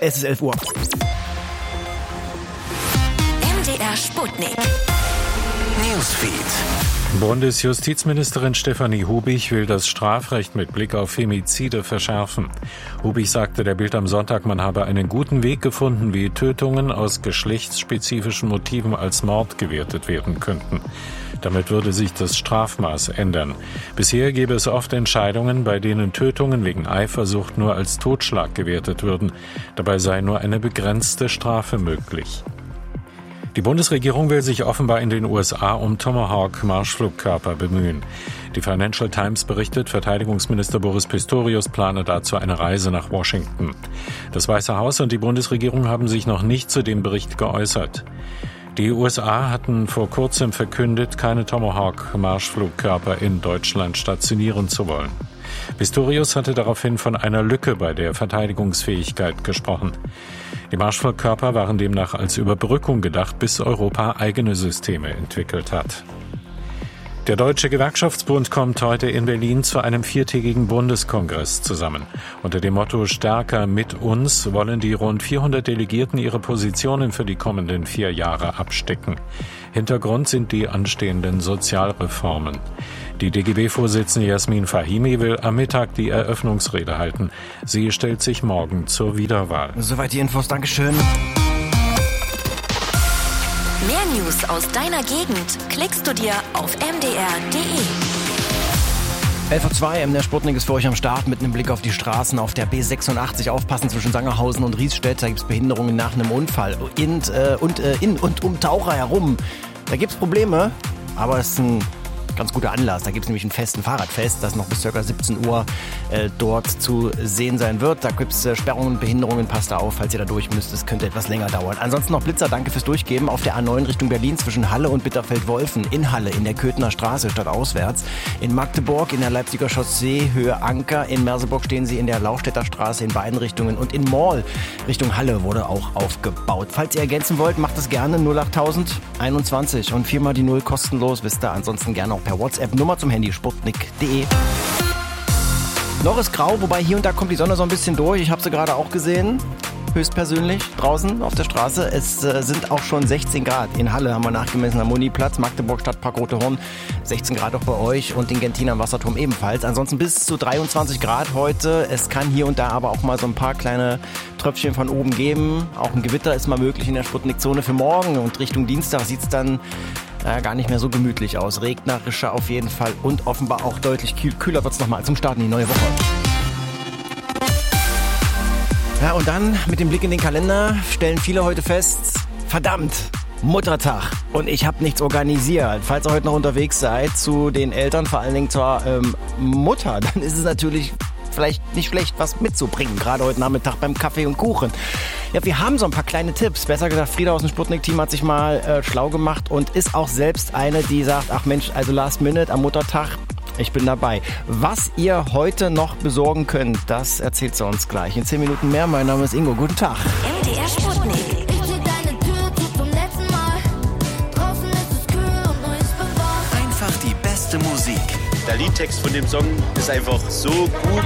Es ist 11 Uhr. MDR Sputnik. Newsfeed. Bundesjustizministerin Stefanie Hubich will das Strafrecht mit Blick auf Femizide verschärfen. Hubich sagte der Bild am Sonntag, man habe einen guten Weg gefunden, wie Tötungen aus geschlechtsspezifischen Motiven als Mord gewertet werden könnten. Damit würde sich das Strafmaß ändern. Bisher gäbe es oft Entscheidungen, bei denen Tötungen wegen Eifersucht nur als Totschlag gewertet würden. Dabei sei nur eine begrenzte Strafe möglich. Die Bundesregierung will sich offenbar in den USA um Tomahawk-Marschflugkörper bemühen. Die Financial Times berichtet, Verteidigungsminister Boris Pistorius plane dazu eine Reise nach Washington. Das Weiße Haus und die Bundesregierung haben sich noch nicht zu dem Bericht geäußert. Die USA hatten vor kurzem verkündet, keine Tomahawk-Marschflugkörper in Deutschland stationieren zu wollen. Pistorius hatte daraufhin von einer Lücke bei der Verteidigungsfähigkeit gesprochen. Die Marschflugkörper waren demnach als Überbrückung gedacht, bis Europa eigene Systeme entwickelt hat. Der Deutsche Gewerkschaftsbund kommt heute in Berlin zu einem 4-tägigen Bundeskongress zusammen. Unter dem Motto Stärker mit uns wollen die rund 400 Delegierten ihre Positionen für die kommenden 4 Jahre abstecken. Hintergrund sind die anstehenden Sozialreformen. Die DGB-Vorsitzende Jasmin Fahimi will am Mittag die Eröffnungsrede halten. Sie stellt sich morgen zur Wiederwahl. Soweit die Infos, Dankeschön. Mehr News aus deiner Gegend klickst du dir auf mdr.de. 11.02 Uhr, MDR Sputnik ist für euch am Start mit einem Blick auf die Straßen auf der B86. Aufpassen zwischen Sangerhausen und Riesstedt, da gibt es Behinderungen nach einem Unfall. In und um Taucher herum, da gibt es Probleme, aber es ist ein ganz guter Anlass. Da gibt es nämlich ein Fahrradfest, das noch bis ca. 17 Uhr dort zu sehen sein wird. Da gibt es Sperrungen, Behinderungen, passt da auf, falls ihr da durch müsst. Es könnte etwas länger dauern. Ansonsten noch Blitzer, danke fürs Durchgeben. Auf der A9 Richtung Berlin zwischen Halle und Bitterfeld-Wolfen. In Halle, in der Köthener Straße, stadtauswärts. In Magdeburg, in der Leipziger Chaussee, Höhe Anker. In Merseburg stehen sie in der Laustädter Straße in beiden Richtungen. Und in Mall, Richtung Halle, wurde auch aufgebaut. Falls ihr ergänzen wollt, macht es gerne 08021 und 4 mal die 0 kostenlos. Wisst ihr, ansonsten gerne auch per WhatsApp, Nummer zum Handy, sputnik.de. Noch ist grau, wobei hier und da kommt die Sonne so ein bisschen durch. Ich habe sie gerade auch gesehen, höchstpersönlich, draußen auf der Straße. Es sind auch schon 16 Grad. In Halle haben wir nachgemessen am Muniplatz, Magdeburg, Stadtpark Rote Horn. 16 Grad auch bei euch und in Gentin am Wasserturm ebenfalls. Ansonsten bis zu 23 Grad heute. Es kann hier und da aber auch mal so ein paar kleine Tröpfchen von oben geben. Auch ein Gewitter ist mal möglich in der Sputnik-Zone für morgen. Und Richtung Dienstag sieht es dann gar nicht mehr so gemütlich aus. Regnerischer auf jeden Fall und offenbar auch deutlich kühler wird es nochmal zum Start in die neue Woche. Ja, und dann mit dem Blick in den Kalender stellen viele heute fest, verdammt, Muttertag und ich habe nichts organisiert. Falls ihr heute noch unterwegs seid zu den Eltern, vor allen Dingen zur Mutter, dann ist es natürlich vielleicht nicht schlecht, was mitzubringen, gerade heute Nachmittag beim Kaffee und Kuchen. Ja, wir haben so ein paar kleine Tipps. Besser gesagt, Frieda aus dem Sputnik-Team hat sich mal schlau gemacht und ist auch selbst eine, die sagt, ach Mensch, also Last Minute am Muttertag, ich bin dabei. Was ihr heute noch besorgen könnt, das erzählt sie uns gleich. In 10 Minuten mehr. Mein Name ist Ingo. Guten Tag. MDR Sputnik. Einfach die beste Musik. Der Liedtext von dem Song ist einfach so gut.